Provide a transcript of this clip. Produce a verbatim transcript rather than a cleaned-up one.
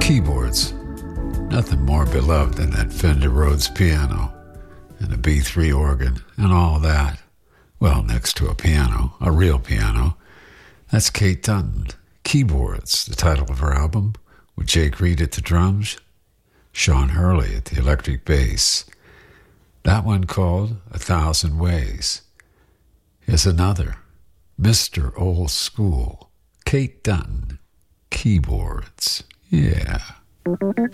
Keyboards. Nothing more beloved than that Fender Rhodes piano and a B three organ and all that. Well, next to a piano, a real piano. That's Kate Dunton. Keyboards, the title of her album, with Jake Reed at the drums, Sean Hurley at the electric bass. That one called A Thousand Ways. Here's another, Mister Old School, Kate Dunton, Keyboards. Yeah.